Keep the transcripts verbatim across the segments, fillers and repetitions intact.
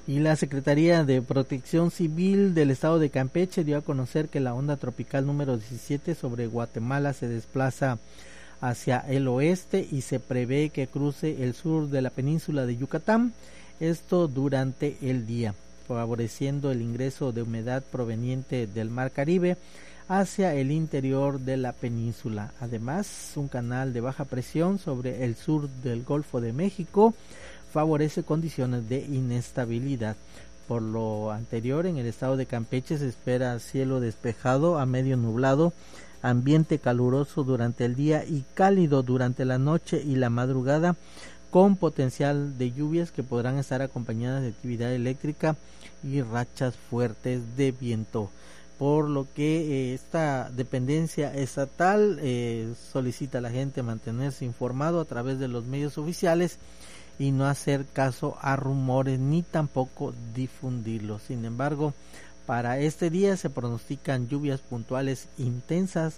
Y la Secretaría de Protección Civil del Estado de Campeche dio a conocer que la onda tropical número diecisiete sobre Guatemala se desplaza hacia el oeste y se prevé que cruce el sur de la península de Yucatán, esto durante el día, favoreciendo el ingreso de humedad proveniente del Mar Caribe hacia el interior de la península. Además, un canal de baja presión sobre el sur del Golfo de México favorece condiciones de inestabilidad. Por lo anterior, en el estado de Campeche se espera cielo despejado a medio nublado, ambiente caluroso durante el día y cálido durante la noche y la madrugada, con potencial de lluvias que podrán estar acompañadas de actividad eléctrica y rachas fuertes de viento. Por lo que eh, esta dependencia estatal eh, solicita a la gente mantenerse informado a través de los medios oficiales y no hacer caso a rumores ni tampoco difundirlos. Sin embargo, para este día se pronostican lluvias puntuales intensas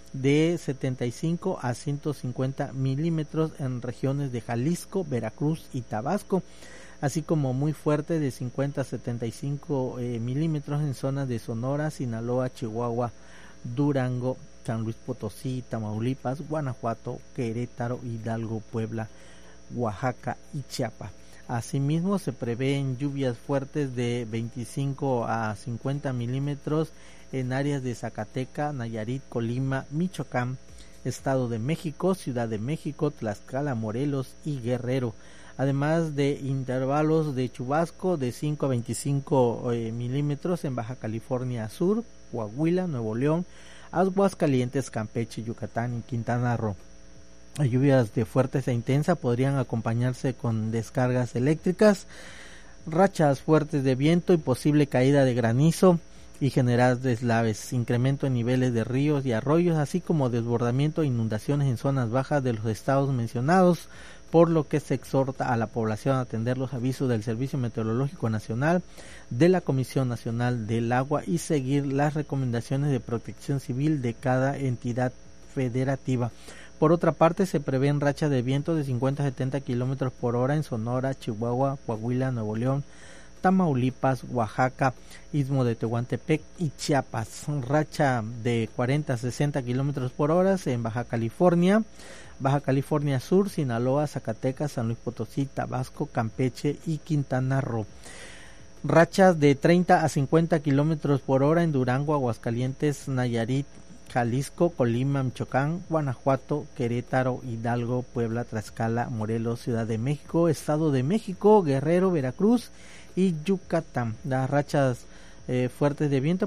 de setenta y cinco a ciento cincuenta milímetros en regiones de Jalisco, Veracruz y Tabasco, así como muy fuerte de cincuenta a setenta y cinco eh, milímetros en zonas de Sonora, Sinaloa, Chihuahua, Durango, San Luis Potosí, Tamaulipas, Guanajuato, Querétaro, Hidalgo, Puebla, Oaxaca y Chiapas. Asimismo, se prevén lluvias fuertes de veinticinco a cincuenta milímetros en áreas de Zacatecas, Nayarit, Colima, Michoacán, Estado de México, Ciudad de México, Tlaxcala, Morelos y Guerrero, además de intervalos de chubasco de cinco a veinticinco eh, milímetros en Baja California Sur, Coahuila, Nuevo León, Aguascalientes, Campeche, Yucatán y Quintana Roo. Las lluvias de fuertes e intensas podrían acompañarse con descargas eléctricas, rachas fuertes de viento y posible caída de granizo y generar deslaves, incremento en niveles de ríos y arroyos, así como desbordamiento e inundaciones en zonas bajas de los estados mencionados, por lo que se exhorta a la población a atender los avisos del Servicio Meteorológico Nacional, de la Comisión Nacional del Agua y seguir las recomendaciones de protección civil de cada entidad federativa. Por otra parte, se prevén rachas de viento de cincuenta a setenta kilómetros por hora en Sonora, Chihuahua, Coahuila, Nuevo León, Tamaulipas, Oaxaca, Istmo de Tehuantepec y Chiapas. Racha de cuarenta a sesenta kilómetros por hora en Baja California, Baja California Sur, Sinaloa, Zacatecas, San Luis Potosí, Tabasco, Campeche y Quintana Roo. Rachas de treinta a cincuenta kilómetros por hora en Durango, Aguascalientes, Nayarit, Jalisco, Colima, Michoacán, Guanajuato, Querétaro, Hidalgo, Puebla, Tlaxcala, Morelos, Ciudad de México, Estado de México, Guerrero, Veracruz y Yucatán. Las rachas eh, fuertes de viento